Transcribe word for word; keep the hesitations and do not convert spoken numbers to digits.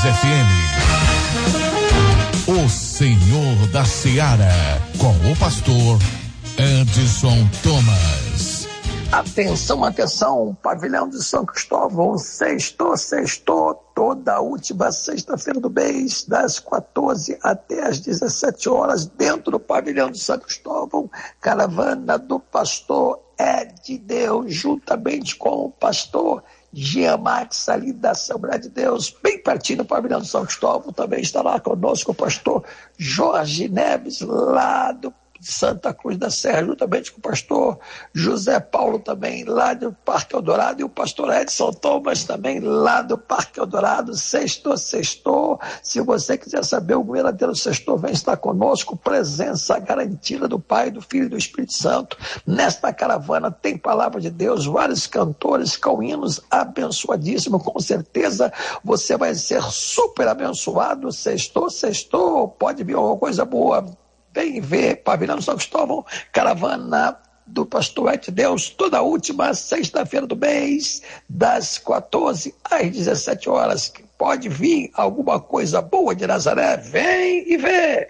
F M. O Senhor da Seara, com o pastor Edson Thomas. Atenção, atenção, pavilhão de São Cristóvão, sextou, sextou, toda a última sexta-feira do mês, das quatorze até as dezessete horas, dentro do pavilhão de São Cristóvão, caravana do pastor Ed Deus, juntamente com o pastor Giamax, ali da Assembleia de Deus, bem pertinho do pavilhão de São Cristóvão. Também está lá conosco o pastor Jorge Neves, lá do Santa Cruz da Serra, juntamente com o pastor José Paulo, também lá do Parque Eldorado, e o pastor Edson Thomas, também lá do Parque Eldorado. Sextou, sextou. Se você quiser saber o verdadeiro sextou, vem estar conosco. Presença garantida do Pai, do Filho e do Espírito Santo. Nesta caravana tem palavra de Deus, vários cantores com hinos abençoadíssimos. Com certeza você vai ser super abençoado. Sextou, sextou. Pode vir alguma coisa boa. Vem ver pavilhão de São Cristóvão, caravana do pastor Ed Deus, toda a última sexta-feira do mês, das quatorze às dezessete horas. Pode vir alguma coisa boa de Nazaré? Vem e vê!